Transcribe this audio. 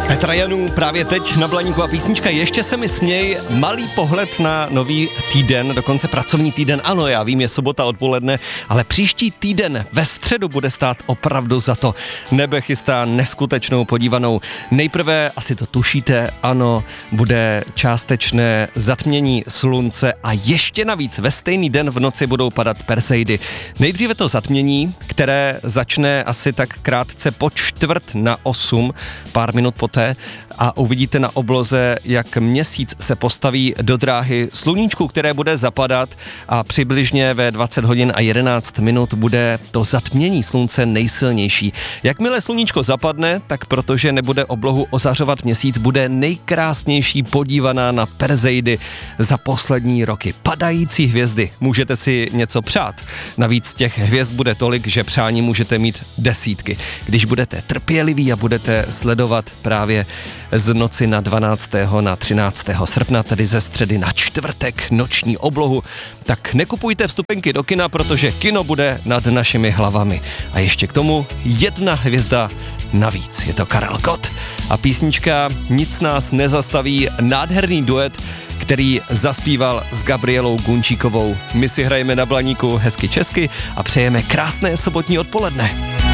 Petra Janů právě teď na Blaníku a písnička Ještě se mi směj, malý pohled na nový týden, dokonce pracovní týden, ano, já vím, je sobota odpoledne, ale příští týden ve středu bude stát opravdu za to. Nebe chystá neskutečnou podívanou. Nejprve, asi to tušíte, ano, bude částečné zatmění slunce a ještě navíc ve stejný den v noci budou padat perseidy. Nejdříve to zatmění, které začne asi tak krátce po 7:45, pár minut poté, a uvidíte na obloze, jak měsíc se postaví do dráhy sluníčku, které bude zapadat a přibližně ve 20 hodin a 11 minut bude to zatmění slunce nejsilnější. Jakmile sluníčko zapadne, tak protože nebude oblohu ozařovat měsíc, bude nejkrásnější podívaná na perseidy za poslední roky. Padající hvězdy, můžete si něco přát. Navíc těch hvězd bude tolik, že přání můžete mít desítky. Když budete trpěliví a budete sledovat právě z noci na 12. na 13. srpna, tedy ze středy na čtvrtek, noční oblohu, tak nekupujte vstupenky do kina, protože kino bude nad našimi hlavami. A ještě k tomu jedna hvězda navíc. Je to Karel Gott a písnička Nic nás nezastaví, nádherný duet, který zaspíval s Gabrielou Gunčíkovou. My si hrajeme na Blaníku hezky česky a přejeme krásné sobotní odpoledne.